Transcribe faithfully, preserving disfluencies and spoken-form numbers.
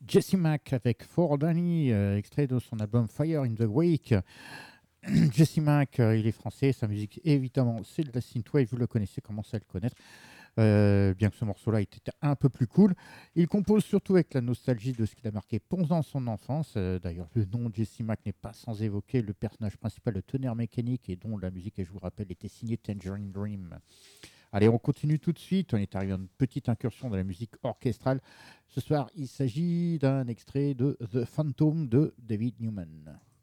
Jesse Mack avec For Danny, euh, extrait de son album Fire in the Wake. Jesse Mack, euh, il est français, sa musique évidemment c'est de la synthwave, vous le connaissez, commencez à le connaître. Euh, bien que ce morceau-là était un peu plus cool. Il compose surtout avec la nostalgie de ce qu'il a marqué pendant son enfance. Euh, D'ailleurs, le nom de Jesse Mack n'est pas sans évoquer le personnage principal de Tonnerre Mécanique et dont la musique, je vous rappelle, était signée Tangerine Dream. Allez, on continue tout de suite. On est arrivé à une petite incursion dans la musique orchestrale. Ce soir, il s'agit d'un extrait de The Phantom de David Newman.